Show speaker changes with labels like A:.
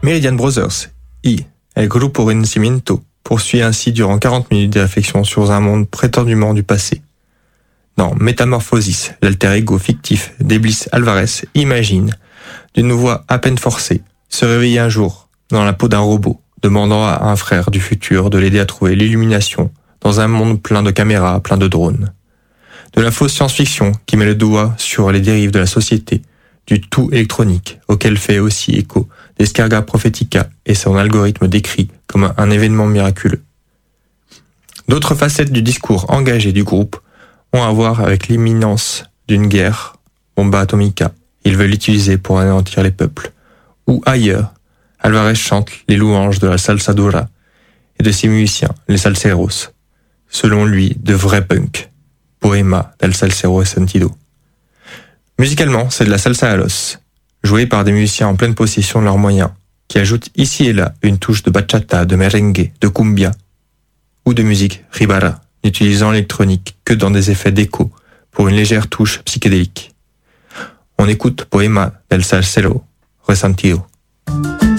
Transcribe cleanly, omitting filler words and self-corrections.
A: Meridian Brothers y El Grupo Renacimiento poursuit ainsi durant 40 minutes des réflexions sur un monde prétendument du passé. Dans Métamorphosis, l'alter ego fictif d'Eblis Alvarez imagine, d'une voix à peine forcée, se réveiller un jour dans la peau d'un robot, demandant à un frère du futur de l'aider à trouver l'illumination dans un monde plein de caméras, plein de drones. De la fausse science-fiction qui met le doigt sur les dérives de la société, du tout électronique auquel fait aussi écho Descarga Prophetica et son algorithme décrit comme un événement miraculeux. D'autres facettes du discours engagé du groupe ont à voir avec l'imminence d'une guerre, bomba atomica, ils veulent l'utiliser pour anéantir les peuples. Ou ailleurs, Alvarez chante les louanges de la salsa dura et de ses musiciens, les salseros. Selon lui, de vrais punks. Poema del salsero sentido. Musicalement, c'est de la salsa a los, jouée par des musiciens en pleine possession de leurs moyens, qui ajoutent ici et là une touche de bachata, de merengue, de cumbia, ou de musique ribara, n'utilisant l'électronique que dans des effets d'écho, pour une légère touche psychédélique. On écoute Poema del salsero resentido.